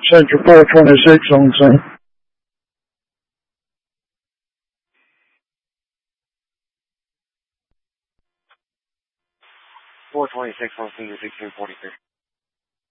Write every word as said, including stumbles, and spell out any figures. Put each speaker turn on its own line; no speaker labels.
Central four twenty-six on scene.
four twenty-six on scene, sixteen forty-six.